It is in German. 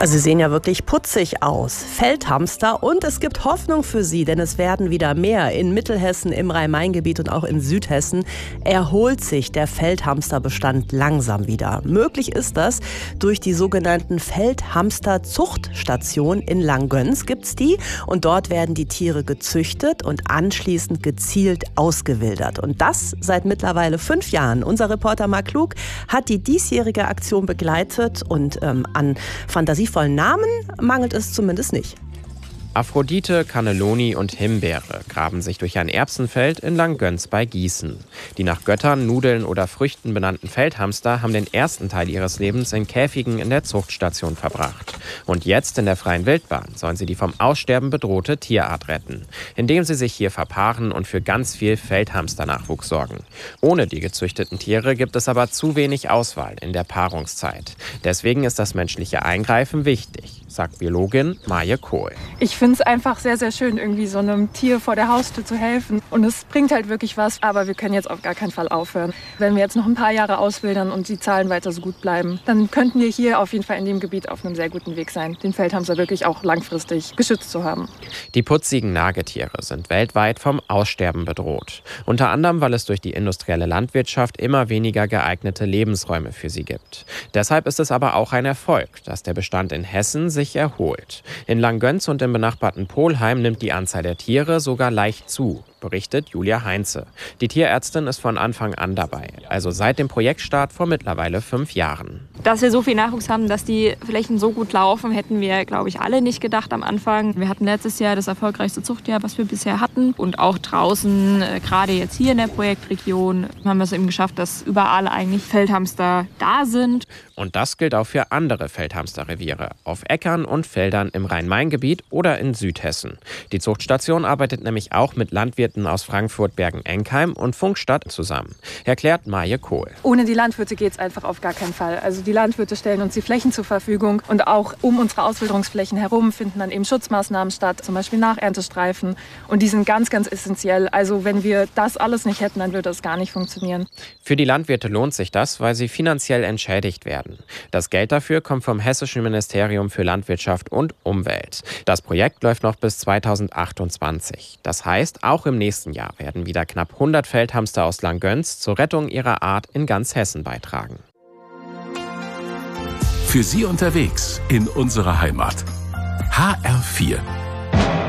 Sie sehen ja wirklich putzig aus. Feldhamster, und es gibt Hoffnung für sie, denn es werden wieder mehr. In Mittelhessen, im Rhein-Main-Gebiet und auch in Südhessen erholt sich der Feldhamsterbestand langsam wieder. Möglich ist das durch die sogenannten Feldhamster-Zuchtstationen in Langgöns gibt's die, und dort werden die Tiere gezüchtet und anschließend gezielt ausgewildert. Und das seit mittlerweile 5 Jahren. Unser Reporter Marc Klug hat die diesjährige Aktion begleitet und an fantasievollen Namen mangelt es zumindest nicht. Aphrodite, Cannelloni und Himbeere graben sich durch ein Erbsenfeld in Langgöns bei Gießen. Die nach Göttern, Nudeln oder Früchten benannten Feldhamster haben den ersten Teil ihres Lebens in Käfigen in der Zuchtstation verbracht. Und jetzt in der freien Wildbahn sollen sie die vom Aussterben bedrohte Tierart retten, indem sie sich hier verpaaren und für ganz viel Feldhamsternachwuchs sorgen. Ohne die gezüchteten Tiere gibt es aber zu wenig Auswahl in der Paarungszeit. Deswegen ist das menschliche Eingreifen wichtig, sagt Biologin Maje Kohl. Ich finde es einfach sehr, sehr schön, irgendwie so einem Tier vor der Haustür zu helfen. Und es bringt halt wirklich was, aber wir können jetzt auf gar keinen Fall aufhören. Wenn wir jetzt noch ein paar Jahre auswildern und die Zahlen weiter so gut bleiben, dann könnten wir hier auf jeden Fall in dem Gebiet auf einem sehr guten Weg sein, den Feldhamster wirklich auch langfristig geschützt zu haben. Die putzigen Nagetiere sind weltweit vom Aussterben bedroht. Unter anderem, weil es durch die industrielle Landwirtschaft immer weniger geeignete Lebensräume für sie gibt. Deshalb ist es aber auch ein Erfolg, dass der Bestand in Hessen sich erholt. In Langgöns und im benachbarten Polheim nimmt die Anzahl der Tiere sogar leicht zu, berichtet Julia Heinze. Die Tierärztin ist von Anfang an dabei, also seit dem Projektstart vor mittlerweile 5 Jahren. Dass wir so viel Nachwuchs haben, dass die Flächen so gut laufen, hätten wir, glaube ich, alle nicht gedacht am Anfang. Wir hatten letztes Jahr das erfolgreichste Zuchtjahr, was wir bisher hatten. Und auch draußen, gerade jetzt hier in der Projektregion, haben wir es eben geschafft, dass überall eigentlich Feldhamster da sind. Und das gilt auch für andere Feldhamsterreviere, auf Äckern und Feldern im Rhein-Main-Gebiet oder in Südhessen. Die Zuchtstation arbeitet nämlich auch mit Landwirten aus Frankfurt, Bergen-Enkheim und Pfungstadt zusammen, erklärt Maje Kohl. Ohne die Landwirte geht es einfach auf gar keinen Fall. Also die Landwirte stellen uns die Flächen zur Verfügung, und auch um unsere Auswilderungsflächen herum finden dann eben Schutzmaßnahmen statt, zum Beispiel Nacherntestreifen, und die sind ganz, ganz essentiell. Also wenn wir das alles nicht hätten, dann würde das gar nicht funktionieren. Für die Landwirte lohnt sich das, weil sie finanziell entschädigt werden. Das Geld dafür kommt vom Hessischen Ministerium für Landwirtschaft und Umwelt. Das Projekt läuft noch bis 2028. Das heißt, auch im nächsten Jahr werden wieder knapp 100 Feldhamster aus Langgöns zur Rettung ihrer Art in ganz Hessen beitragen. Für Sie unterwegs in unserer Heimat. HR4